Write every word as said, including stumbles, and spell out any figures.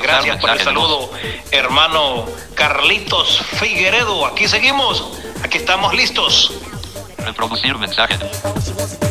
Gracias por el saludo, hermano Carlitos Figueredo. Aquí seguimos, aquí estamos listos. Reproducir mensaje.